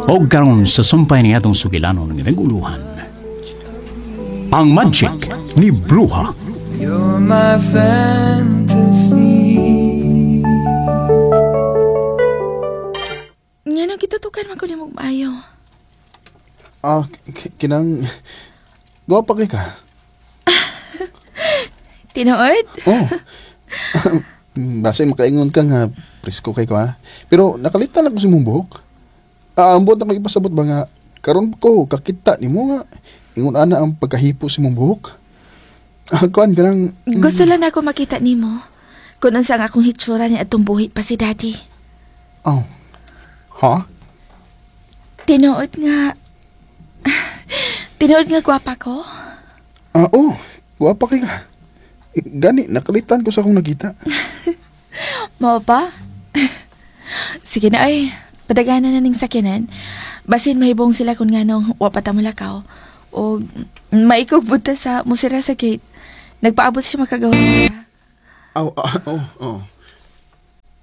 O karon sa sumpay ni atong sugilanon ng naguluhan. Ang magic ni Bruha. You're my fantasy. Nga nang gitutukan man ko ni mong maayo. Kinang... Gwapa kay ka. Tinuod? Oh. Basta makaingon ka nga, presko kay ko ha. Pero nakalitan ako si mong buhok. Ambot na ipasabot ba nga, karon ko kakita ni mo nga, ingon ana ang pagkahipo si mong buhok. Kuan ka nang... Gusto lang ako makita nimo. Kung unsa ang akong hitsura ni atong buhi pa si Daddy. Oh. Ha? Tinuod nga... Tinuod nga gwapa ko? Oo. Gwapa kay ka. Gani, nakalitan ko sa akong nakita. Mao pa? Sige na ay, padagana na ning sakinan. Basin mahibong sila kung nga nung wapata mo lakaw. O maikog buta sa musira sa gate. Nagpaabot siya makagawa. Oh.